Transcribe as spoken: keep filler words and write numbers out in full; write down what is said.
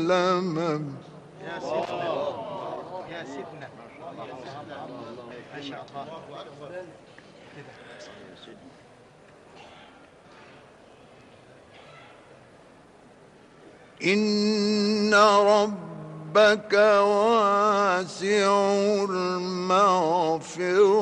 جهنم. يا سيدنا يا سيدنا ما شاء الله. إن ربك واسع المغفرة